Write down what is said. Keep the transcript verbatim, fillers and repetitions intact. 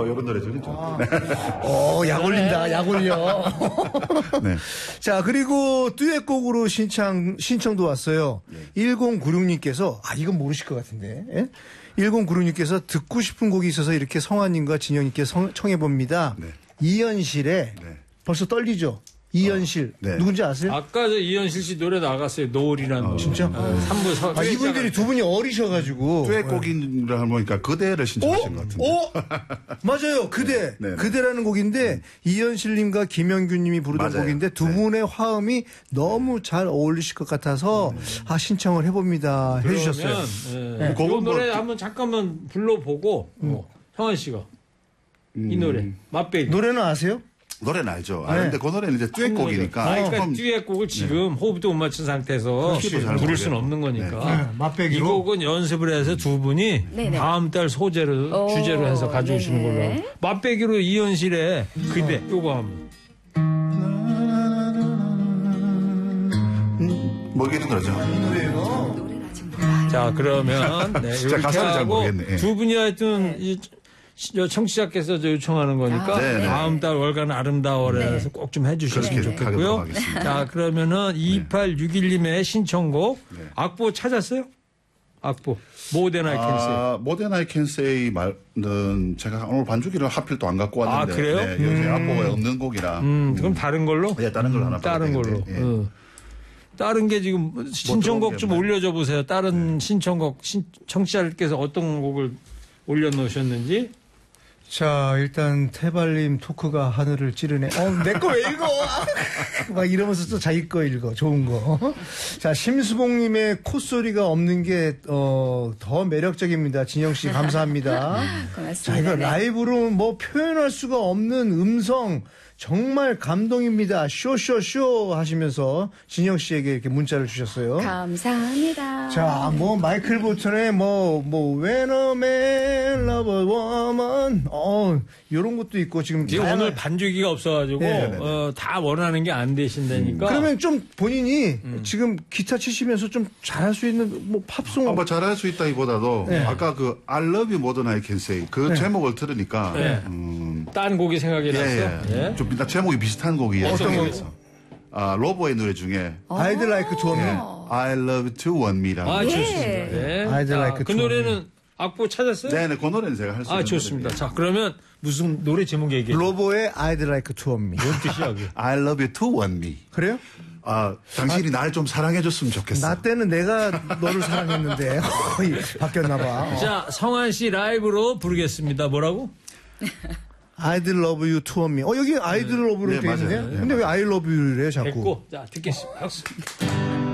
뭐 이런 노래죠. 아. 오, 약 올린다. 약 올려. 네. 자, 그리고 듀엣곡으로 신청, 신청도 왔어요. 네. 일공구육님께서, 아, 이건 모르실 것 같은데. 예? 일공구육님께서 듣고 싶은 곡이 있어서 이렇게 성환님과 진영님께 청해봅니다. 네. 이현실의, 네. 벌써 떨리죠? 이현실. 어, 네. 누군지 아세요? 아까 저 이현실 씨 노래 나갔어요. 노을이라는 어, 진짜? 어, 삼 부 서. 아, 이분들이 두 분이 어리셔가지고. 듀엣곡이라 하니까 그대를 신청하신 것 같은데. 오? 맞아요. 그대. 네. 그대라는 곡인데, 이현실님과 김영균님이 부르던 맞아요. 곡인데, 두 분의 네. 화음이 너무 잘 어울리실 것 같아서, 네. 아, 신청을 해봅니다. 해주셨어요. 네. 네. 그 노래 뭐, 한번 잠깐만 불러보고, 음. 어, 형한 씨가. 음. 이 노래. 맛배기. 노래는 아세요? 노래는 알죠. 아, 근데 네. 그 노래는 이제 듀엣곡이니까. 아, 그러니까 듀엣곡을 지금 네. 호흡도 못 맞춘 상태에서 부를 수는 없는 거니까. 네. 맛배기로. 이 곡은 연습을 해서 두 분이 네네. 다음 달 소재로, 오, 주제로 해서 가져오시는 걸로. 맛배기로 이현실의 그대. 어. 요거 한번. 뭐겠는 거죠? 노래요? 자, 그러면. 네. 진짜 가사를 잘 모르겠네. 두 분이 하여튼 이 청취자께서 요청하는 거니까 아, 다음 달 월간 아름다워라서 네. 꼭 좀 해주셨으면 네. 좋겠고요. 자, 그러면은 네. 이팔육일님의 신청곡 네. 악보 찾았어요? 악보 모던 아이 캔 세이. 아, 모던 아이 캔 세이 말은 제가 오늘 반주기를 하필 또 안 갖고 왔는데. 아, 그래요? 네, 요새 음. 악보가 없는 곡이라. 음, 그럼 다른 걸로? 네, 다른 걸로 하나. 다른 걸로. 네. 어. 다른 게 지금 신청곡 좀 올려줘 보세요. 다른 네. 신청곡 신, 청취자들께서 어떤 곡을 올려놓으셨는지. 자, 일단 태발님 토크가 하늘을 찌르네. 어, 내 거 왜 읽어? 막 이러면서 또 자기 거 읽어. 좋은 거. 자, 심수봉님의 콧소리가 없는 게, 어, 더 매력적입니다. 진영씨, 감사합니다. 고맙습니다. 자, 이거 라이브로 뭐 표현할 수가 없는 음성. 정말 감동입니다. 쇼쇼쇼 하시면서 진영 씨에게 이렇게 문자를 주셨어요. 감사합니다. 자, 뭐 마이클 보튼의 뭐 뭐 When a man love a woman, 어 이런 것도 있고 지금 지금 오늘 반주기가 없어가지고 네, 어, 다 원하는 게 안 되신다니까. 음. 그러면 좀 본인이 음. 지금 기타 치시면서 좀 잘할 수 있는 뭐 팝송. 아, 뭐 잘할 수 있다기보다도 네. 아까 그 I Love You More Than I Can Say 그 네. 제목을 들으니까. 네. 음, 다른 곡이 생각이 났어. 예, 예. 예. 좀 일단 제목이 비슷한 곡이에요. 어떤 곡이었어? 아, 로보의 노래 중에 I'd Like to Want Me. I Love To Want Me라고. 아, 좋습니다. 네. I'd 자, Like 그 to 노래는 Want me. 악보 찾았어요? 네네, 그 노래는 제가 할 수 있는. 아, 좋습니다. 노래입니다. 자, 그러면 무슨 노래 제목 얘기해? 로보의 I'd Like to Want Me. 뭔 뜻이야, 그게? I Love You To Want Me. 그래요? 아, 당신이 아, 날 좀 사랑해줬으면 좋겠어. 나 때는 내가 너를 사랑했는데 바뀌었나봐. 자, 성한 씨 라이브로 부르겠습니다. 뭐라고? I'd love you to me. 어, 여기 I'd love로 네, 되어 있는데? 네, 근데 왜 I love you를 해, 자꾸? 됐고. 자, 듣겠습니다. 박수.